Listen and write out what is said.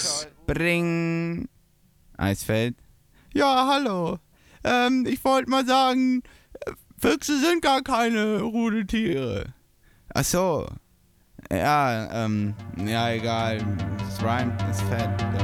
Bring. Eisfeld. Ja, hallo. Ich wollte mal sagen, Füchse sind gar keine Rudeltiere. Ach so. Ja, ja, egal. Es rhymt, ist fett.